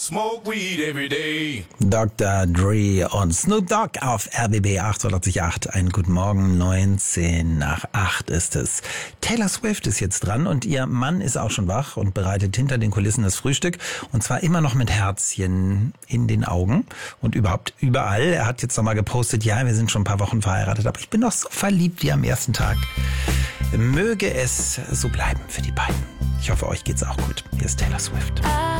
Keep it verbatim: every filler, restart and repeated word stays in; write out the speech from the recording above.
Smoke weed every day. Doktor Dre und Snoop Dogg auf R B B achtundachtzig Komma acht. Einen guten Morgen, neunzehn nach acht ist es. Taylor Swift ist jetzt dran und ihr Mann ist auch schon wach und bereitet hinter den Kulissen das Frühstück. Und zwar immer noch mit Herzchen in den Augen und überhaupt überall. Er hat jetzt nochmal gepostet, ja, wir sind schon ein paar Wochen verheiratet, aber ich bin noch so verliebt wie am ersten Tag. Möge es so bleiben für die beiden. Ich hoffe, euch geht's auch gut. Hier ist Taylor Swift.